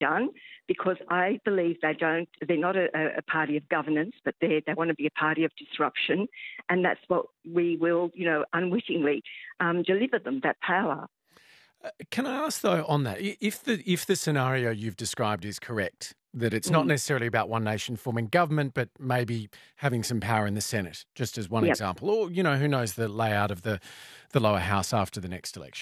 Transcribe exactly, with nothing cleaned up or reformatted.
done, because I believe they don't, they're not a, a party of governance, but they they want to be a party of disruption. And that's what we will, you know, unwittingly um, deliver them, that power. Uh, Can I ask, though, on that, i- if the if the scenario you've described is correct, that it's not Mm. necessarily about One Nation forming government, but maybe having some power in the Senate, just as one Yep. example, or, you know, who knows the layout of the, the lower house after the next election.